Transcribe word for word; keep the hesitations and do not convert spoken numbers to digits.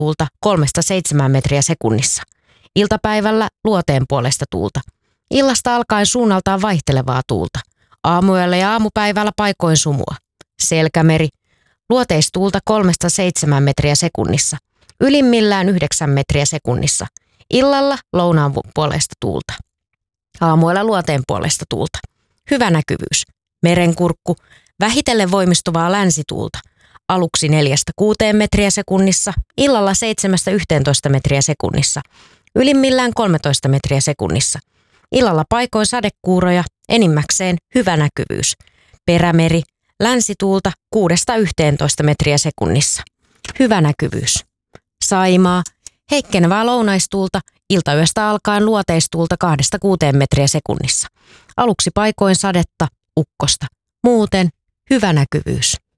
tuulta kolmesta seitsemään metriä sekunnissa. Iltapäivällä luoteen puolesta tuulta. Illasta alkaen suunnaltaan vaihtelevaa tuulta. Aamuyöllä ja aamupäivällä paikoin sumua. Selkämeri. Luoteistuulta kolmesta seitsemään metriä sekunnissa. Ylimmillään yhdeksän metriä sekunnissa. Illalla lounaan puolesta tuulta. Aamuilla luoteen puolesta tuulta. Hyvä näkyvyys. Merenkurkku. Vähitellen voimistuvaa länsituulta. Aluksi neljästä kuuteen metriä sekunnissa. Illalla seitsemästä yhteentoista metriä sekunnissa. Ylimmillään kolmetoista metriä sekunnissa. Illalla paikoin sadekuuroja. Enimmäkseen hyvä näkyvyys. Perämeri. Länsituulta kuudesta yhteentoista metriä sekunnissa. Hyvä näkyvyys. Saimaa. Heikkenevää lounaistuulta. Iltayöstä alkaen luoteistuulta kahdesta kuuteen metriä sekunnissa. Aluksi paikoin sadetta, ukkosta. Muuten hyvä näkyvyys.